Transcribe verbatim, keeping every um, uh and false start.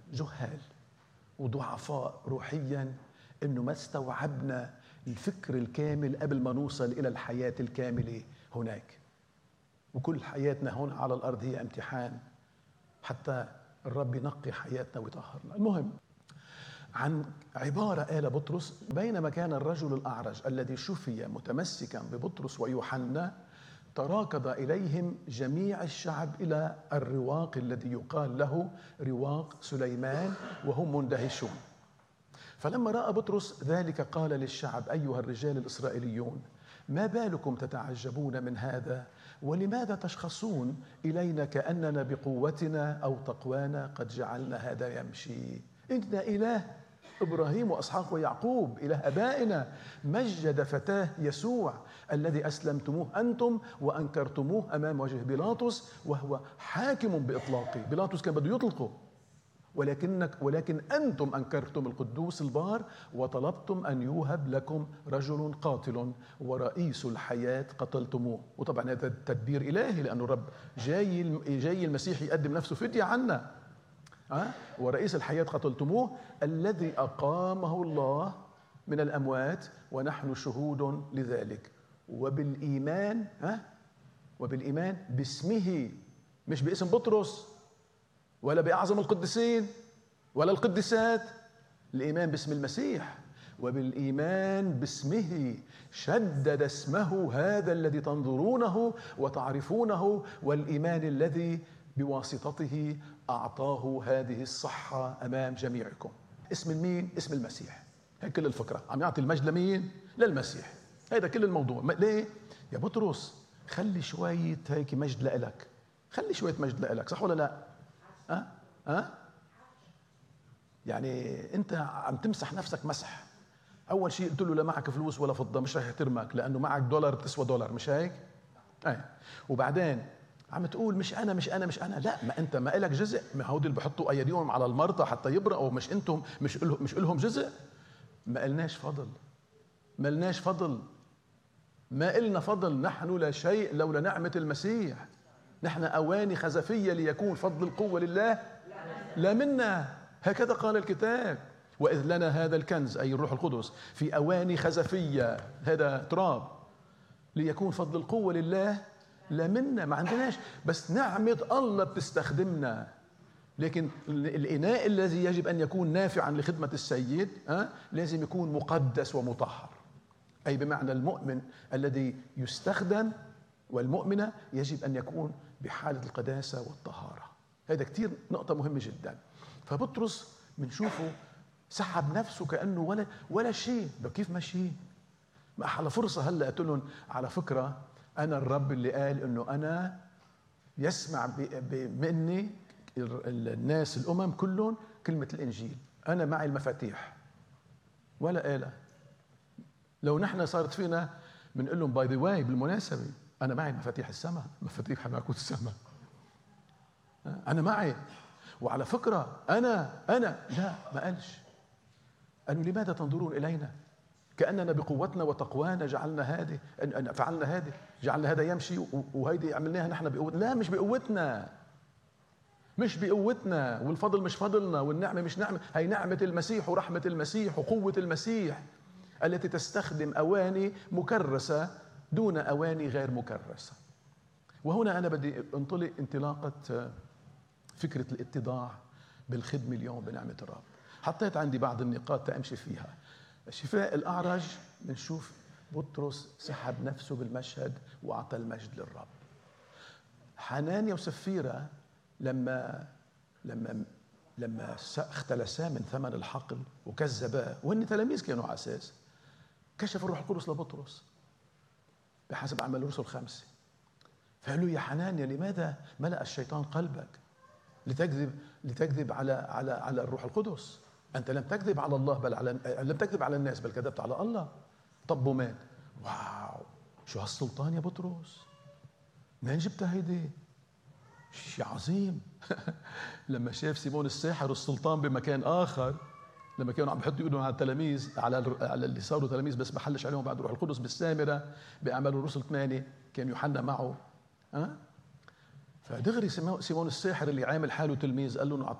جهال وضعفاء روحيا انه ما استوعبنا الفكر الكامل قبل ما نوصل الى الحياة الكاملة هناك. وكل حياتنا هون على الارض هي امتحان حتى الرب ينقي حياتنا ويطهرنا. المهم، عن عبارة قال بطرس: بينما كان الرجل الأعرج الذي شفي متمسكا ببطرس ويوحنا تراكض إليهم جميع الشعب إلى الرواق الذي يقال له رواق سليمان وهم مندهشون. فلما رأى بطرس ذلك قال للشعب: أيها الرجال الإسرائيليون، ما بالكم تتعجبون من هذا؟ ولماذا تشخصون إلينا كأننا بقوتنا أو تقوانا قد جعلنا هذا يمشي؟ إن إله إبراهيم وإسحاق ويعقوب إله آبائنا مجد فتاه يسوع الذي أسلمتموه أنتم وأنكرتموه أمام وجه بيلاطس وهو حاكم بإطلاقه. بيلاطس كان بده يطلقه، ولكنك ولكن أنتم أنكرتم القدوس البار وطلبتم أن يوهب لكم رجل قاتل ورئيس الحياة قتلتموه. وطبعا هذا تدبير إلهي، لأنه الرب جاي جاي المسيح يقدم نفسه فدية عنا. أه؟ ورئيس الحياة قتلتموه الذي أقامه الله من الأموات ونحن شهود لذلك. وبالإيمان أه؟ وبالإيمان باسمه، مش باسم بطرس ولا بأعظم القديسين ولا القديسات، الإيمان باسم المسيح. وبالإيمان باسمه شدد اسمه هذا الذي تنظرونه وتعرفونه، والإيمان الذي بواسطته أعطاه هذه الصحة أمام جميعكم. اسم المين؟ اسم المسيح. هيك كل الفكرة، عم يعطي المجد لمين؟ للمسيح. هذا كل الموضوع. ليه؟ يا بطرس خلي شوية هيك مجد لإلك، خلي شوية مجد لإلك، صح ولا لا؟ أه؟ أه؟ يعني أنت عم تمسح نفسك مسح. أول شيء قلت له: لا معك فلوس ولا فضة، مش رح يحترمك لأنه معك دولار بتسوى دولار، مش هيك؟ أي. وبعدين عم تقول: مش أنا مش أنا مش أنا. لا، ما أنت ما إلك جزء. ما هودي اللي بحطوا أيديهم على المرضى حتى يبرأوا، مش أنتم مش إلهم مش إلهم جزء؟ ما إلناش فضل، ما إلناش فضل، ما إلنا فضل. نحن لا شيء لولا نعمة المسيح. نحن أواني خزفية ليكون فضل القوة لله لا منا، هكذا قال الكتاب: وإذ لنا هذا الكنز أي الروح القدس في أواني خزفية، هذا تراب، ليكون فضل القوة لله لا منا. ما عندناش، بس نعمة الله بتستخدمنا. لكن الإناء الذي يجب أن يكون نافعا لخدمة السيد أه؟ لازم يكون مقدس ومطهر، أي بمعنى المؤمن الذي يستخدم والمؤمنة يجب أن يكون بحالة القداسة والطهارة. هذا كتير نقطة مهمة جدا. فبطرس بنشوفه سحب نفسه كأنه ولا ولا شيء. كيف ماشي؟ ما على فرصة هلا قلت لهم: على فكرة أنا الرب اللي قال إنه أنا يسمع مني الناس الأمم كلهم كلمة الإنجيل، أنا معي المفاتيح. ولا آلة. لو نحن صارت فينا بنقول لهم: باي ذا واي، بالمناسبة أنا معي مفاتيح السماء، مفاتيح ملكوت السماء، أنا معي. وعلى فكرة أنا أنا لا، ما قالش. قالوا: لماذا تنظرون إلينا كأننا بقوتنا وتقوانا جعلنا هذه فعلنا هذه جعلنا هذا يمشي وهيدي عملناها نحن بقوتنا؟ لا، مش بقوتنا، مش بقوتنا، والفضل مش فضلنا، والنعمة مش نعمة. هي نعمة المسيح ورحمة المسيح وقوة المسيح التي تستخدم أواني مكرسة دون أواني غير مكرسة. وهنا أنا بدي انطلق انطلاقة فكرة الاتضاع بالخدمة اليوم بنعمة الرب. حطيت عندي بعض النقاط تأمشي فيها. شفاء الأعرج، بنشوف بطرس سحب نفسه بالمشهد وأعطى المجد للرب. حنانيا وسفيرة لما لما لما اختلسا من ثمن الحقل وكذبا، وهن تلاميذ كانوا على أساس، كشف الروح القدس لبطرس بحسب أعمال الرسل خمسة. فقالوا: يا حنانيا، لماذا ملأ الشيطان قلبك لتكذب لتكذب على على على الروح القدس؟ أنت لم تكذب على الله، بل على لم تكذب على الناس، بل كذبت على الله. طب ومات؟ واو، شو هالسلطان يا بطرس؟ منين جبتها هيدي؟ شيء عظيم. لما شاف سيمون الساحر السلطان بمكان آخر، لما كانوا عم بحطوا ايدهم على التلاميذ، على على اللي صاروا تلاميذ بس ما حلش عليهم بعد الروح القدس بالسامرة بأعمال الرسل ثمانية، كان يوحنا معه. ها؟ أه؟ فدغري سيمون الساحر اللي عامل حاله تلميذ قال له: